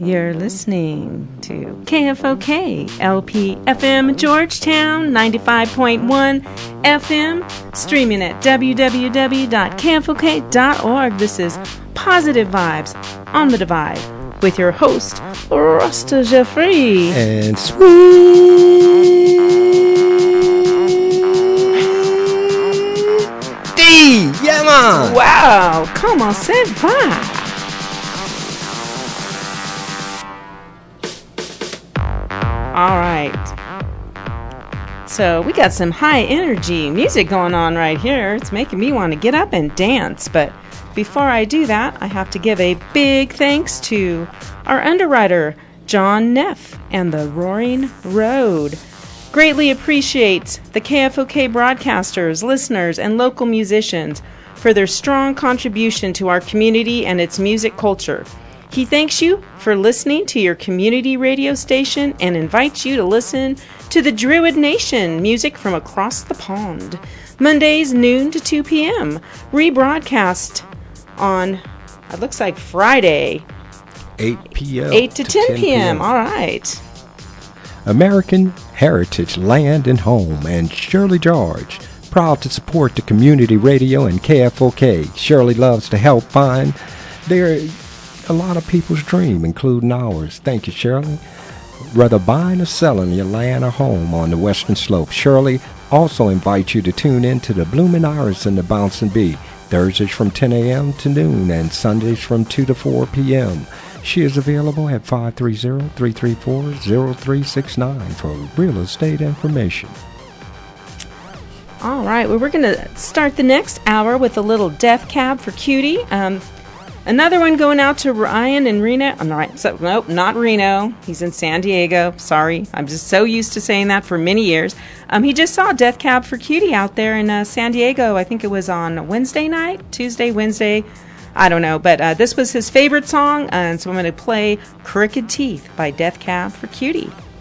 You're listening to KFOK LP FM Georgetown 95.1 FM, streaming at www.kfok.org. This is Positive Vibes on the Divide with your host, Rasta Jeffrey. And Sweet D. Yeah, man. Wow, comment ça va? All right. So we got some high energy music going on right here. It's making me want to get up and dance. But before I do that, I have to give a big thanks to our underwriter, John Neff, and the Roaring Road. Greatly appreciates the KFOK broadcasters, listeners, and local musicians for their strong contribution to our community and its music culture. He thanks you for listening to your community radio station and invites you to listen to the Druid Nation music from across the pond. Mondays, noon to 2 p.m. Rebroadcast on, it looks like Friday. 8 p.m. 8 to 10 p.m. All right. American Heritage Land and Home and Shirley George. Proud to support the community radio and KFOK. Shirley loves to help find a lot of people's dream, including ours. Thank you, Shirley. Whether buying or selling your land or home on the Western Slope, Shirley also invites you to tune in to the Bloomin' Iris and the Bouncing Bee, Thursdays from 10 a.m. to noon and Sundays from 2 to 4 p.m. She is available at 530-334-0369 for real estate information. All right, well, we're going to start the next hour with a little Death Cab for Cutie. Another one going out to Ryan and Reno. Nope, not Reno. He's in San Diego. Sorry, I'm just so used to saying that for many years. He just saw Death Cab for Cutie out there in San Diego. I think it was on Wednesday night, Tuesday, Wednesday. I don't know, but this was his favorite song, and so I'm going to play Crooked Teeth by Death Cab for Cutie.